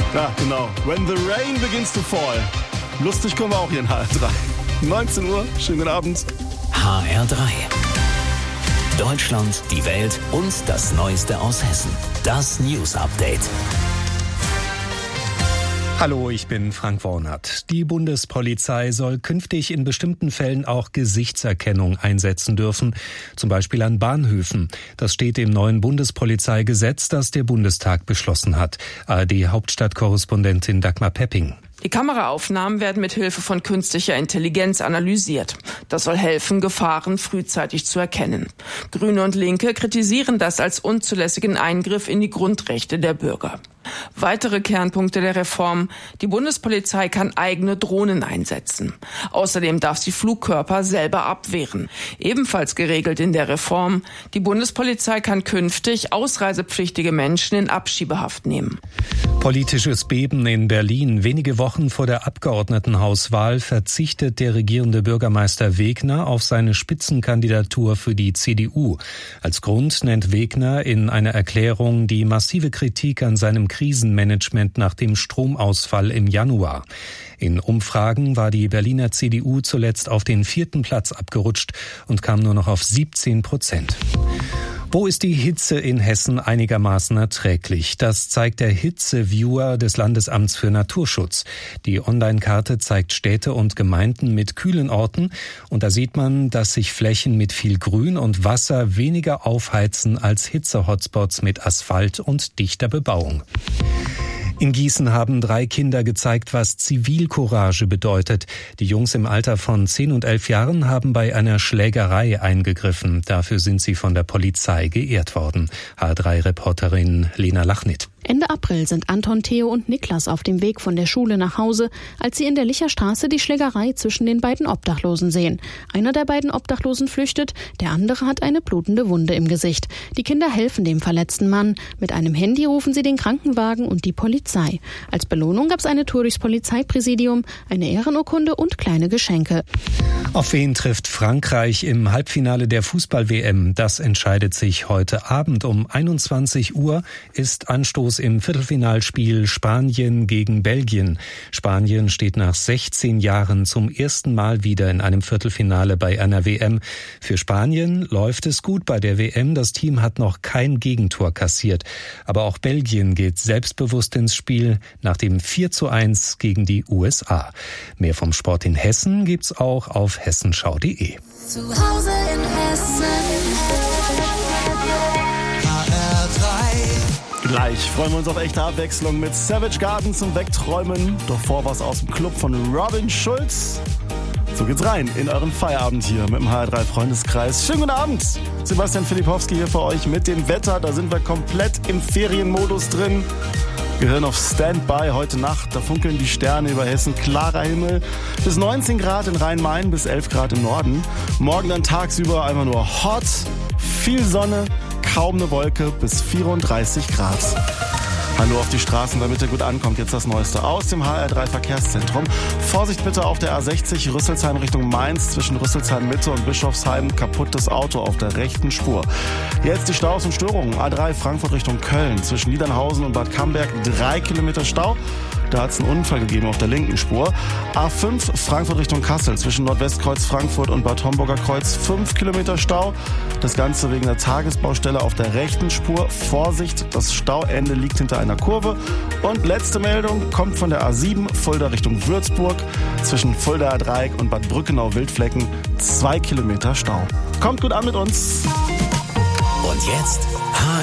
Ja, genau. When the rain begins to fall. Lustig kommen wir auch hier in HR3. 19 Uhr, schönen guten Abend. HR3. Deutschland, die Welt und das Neueste aus Hessen. Das News Update. Hallo, ich bin Frank Wornert. Die Bundespolizei soll künftig in bestimmten Fällen auch Gesichtserkennung einsetzen dürfen, zum Beispiel an Bahnhöfen. Das steht im neuen Bundespolizeigesetz, das der Bundestag beschlossen hat. ARD-Hauptstadtkorrespondentin Dagmar Pepping. Die Kameraaufnahmen werden mit Hilfe von künstlicher Intelligenz analysiert. Das soll helfen, Gefahren frühzeitig zu erkennen. Grüne und Linke kritisieren das als unzulässigen Eingriff in die Grundrechte der Bürger. Weitere Kernpunkte der Reform: Die Bundespolizei kann eigene Drohnen einsetzen. Außerdem darf sie Flugkörper selber abwehren. Ebenfalls geregelt in der Reform: Die Bundespolizei kann künftig ausreisepflichtige Menschen in Abschiebehaft nehmen. Politisches Beben in Berlin. Wenige Wochen vor der Abgeordnetenhauswahl verzichtet der regierende Bürgermeister Wegner auf seine Spitzenkandidatur für die CDU. Als Grund nennt Wegner in einer Erklärung die massive Kritik an seinem Krisenmanagement nach dem Stromausfall im Januar. In Umfragen war die Berliner CDU zuletzt auf den 4. Platz abgerutscht und kam nur noch auf 17%. Wo ist die Hitze in Hessen einigermaßen erträglich? Das zeigt der Hitzeviewer des Landesamts für Naturschutz. Die Online-Karte zeigt Städte und Gemeinden mit kühlen Orten. Und da sieht man, dass sich Flächen mit viel Grün und Wasser weniger aufheizen als Hitze-Hotspots mit Asphalt und dichter Bebauung. In Gießen haben 3 Kinder gezeigt, was Zivilcourage bedeutet. Die Jungs im Alter von 10 und 11 Jahren haben bei einer Schlägerei eingegriffen. Dafür sind sie von der Polizei geehrt worden. HR3-Reporterin Lena Lachnit. Ende April sind Anton, Theo und Niklas auf dem Weg von der Schule nach Hause, als sie in der Licherstraße die Schlägerei zwischen den beiden Obdachlosen sehen. Einer der beiden Obdachlosen flüchtet, der andere hat eine blutende Wunde im Gesicht. Die Kinder helfen dem verletzten Mann. Mit einem Handy rufen sie den Krankenwagen und die Polizei. Als Belohnung gab es eine Tour durchs Polizeipräsidium, eine Ehrenurkunde und kleine Geschenke. Auf wen trifft Frankreich im Halbfinale der Fußball-WM? Das entscheidet sich heute Abend um 21 Uhr, ist Anstoß im Viertelfinalspiel Spanien gegen Belgien. Spanien steht nach 16 Jahren zum ersten Mal wieder in einem Viertelfinale bei einer WM. Für Spanien läuft es gut bei der WM. Das Team hat noch kein Gegentor kassiert. Aber auch Belgien geht selbstbewusst ins Spiel nach dem 4:1 gegen die USA. Mehr vom Sport in Hessen gibt's auch auf hessenschau.de. Zu Hause in Hessen. Gleich freuen wir uns auf echte Abwechslung mit Savage Garden zum Wegträumen. Doch vor was aus dem Club von Robin Schulz. So geht's rein in euren Feierabend hier mit dem HR3 Freundeskreis. Schönen guten Abend. Sebastian Filipowski hier für euch mit dem Wetter. Da sind wir komplett im Ferienmodus drin. Gehirn auf Standby heute Nacht. Da funkeln die Sterne über Hessen. Klarer Himmel. Bis 19 Grad in Rhein-Main, bis 11 Grad im Norden. Morgen dann tagsüber einfach nur hot. Viel Sonne. Kaum eine Wolke, bis 34 Grad. Hallo auf die Straßen, damit ihr gut ankommt. Jetzt das Neueste aus dem HR3 Verkehrszentrum. Vorsicht bitte auf der A60 Rüsselsheim Richtung Mainz zwischen Rüsselsheim Mitte und Bischofsheim. Kaputtes Auto auf der rechten Spur. Jetzt die Staus und Störungen. A3 Frankfurt Richtung Köln zwischen Niedernhausen und Bad Camberg 3 Kilometer Stau. Da hat es einen Unfall gegeben auf der linken Spur. A5 Frankfurt Richtung Kassel zwischen Nordwestkreuz Frankfurt und Bad Homburger Kreuz 5 Kilometer Stau. Das Ganze wegen der Tagesbaustelle auf der rechten Spur. Vorsicht, das Stauende liegt hinter einer Kurve. Und letzte Meldung kommt von der A7 Fulda Richtung Würzburg zwischen Fuldaer Dreieck und Bad Brückenau-Wildflecken 2 Kilometer Stau. Kommt gut an mit uns. Und jetzt